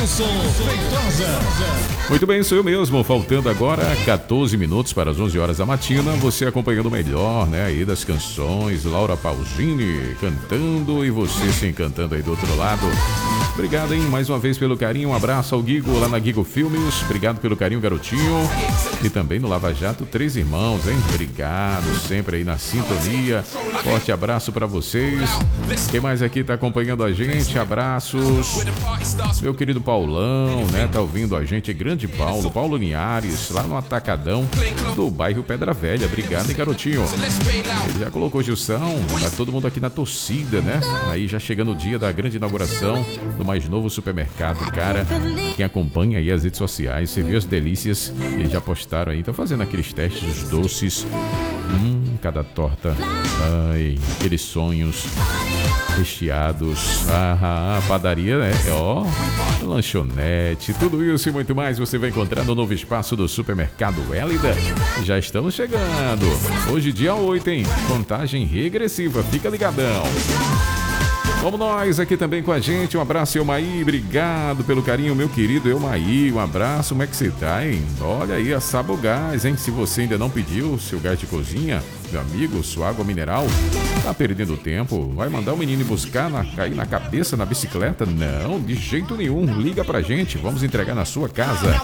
Edson Feitosa. Muito bem, sou eu mesmo, faltando agora 14 minutos para as 11 horas da matina, você acompanhando o melhor, né, aí das canções, Laura Pausini cantando e você se encantando aí do outro lado. Obrigado, hein, mais uma vez pelo carinho, um abraço ao Guigo lá na Guigo Filmes, obrigado pelo carinho, garotinho, e também no Lava Jato, Três Irmãos, hein, obrigado, sempre aí na sintonia, forte abraço para vocês. Quem mais aqui tá acompanhando a gente? Abraços, meu querido Paulão, né, tá ouvindo a gente, grande Paulo Linhares, lá no Atacadão do bairro Pedra Velha. Obrigado, hein, garotinho. Ele já colocou Gilson, tá todo mundo aqui na torcida, né? Aí já chegando o dia da grande inauguração do mais novo supermercado, cara. Quem acompanha aí as redes sociais, você viu as delícias, eles já postaram aí, estão fazendo aqueles testes dos doces. Cada torta, ai, aqueles sonhos recheados, padaria, né? Ó, lanchonete, tudo isso e muito mais você vai encontrar no novo espaço do Supermercado Hélida. Já estamos chegando. Hoje dia 8, hein? Contagem regressiva, fica ligadão. Vamos nós aqui também com a gente, um abraço, Elmaí, obrigado pelo carinho, meu querido Elmaí, um abraço, como é que você tá, hein? Olha aí a Sabogás, hein? Se você ainda não pediu seu gás de cozinha, meu amigo, sua água mineral, tá perdendo tempo, vai mandar o menino buscar, cair na cabeça na bicicleta? Não, de jeito nenhum, liga pra gente, vamos entregar na sua casa,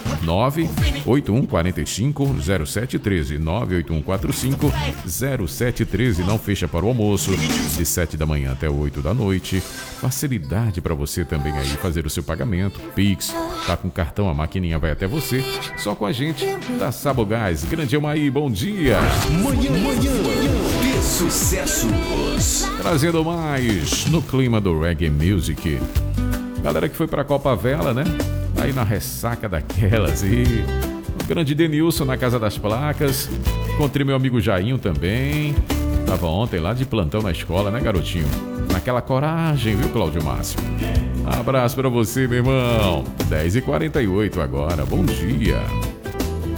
981450713, 981450713, não fecha para o almoço, de 7 da manhã até 8 da noite, facilidade para você também aí fazer o seu pagamento, Pix, tá com cartão, a maquininha vai até você, só com a gente, da Sabogás, grande Elmaí, bom dia! Manhã de sucessos. Trazendo mais no clima do Reggae Music. Galera que foi pra Copa Vela, né? Aí na ressaca daquelas. E o grande Denilson na Casa das Placas. Encontrei meu amigo Jainho também. Tava ontem lá de plantão na escola, né, garotinho? Naquela coragem, viu, Cláudio Márcio? Abraço pra você, meu irmão. 10h48 agora. Bom dia.